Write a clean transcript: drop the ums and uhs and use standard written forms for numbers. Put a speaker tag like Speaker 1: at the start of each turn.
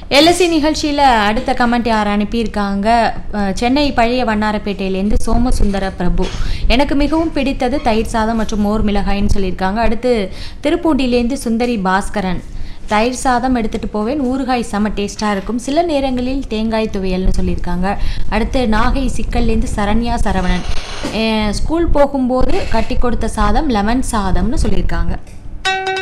Speaker 1: LSC நிகழ்ச்சியில் அடுத்த comment யார் அனுப்பியிருக்காங்க? சென்னை பழைய வண்ணாரப்பேட்டையிலேருந்து சோமசுந்தர பிரபு. எனக்கு மிகவும் பிடித்தது தயிர் சாதம் மற்றும் மோர் மிளகாய்ன்னு சொல்லியிருக்காங்க. அடுத்து திருப்பூண்டிலேருந்து சுந்தரி பாஸ்கரன். தயிர் சாதம் எடுத்துகிட்டு போவேன், ஊறுகாய் செம டேஸ்ட்டாக இருக்கும், சில நேரங்களில் தேங்காய் துவையல்னு சொல்லியிருக்காங்க. அடுத்து நாகை சிக்கல்லேருந்து சரண்யா சரவணன். ஸ்கூல் போகும்போது கட்டி கொடுத்த சாதம் லெமன் சாதம்னு சொல்லியிருக்காங்க.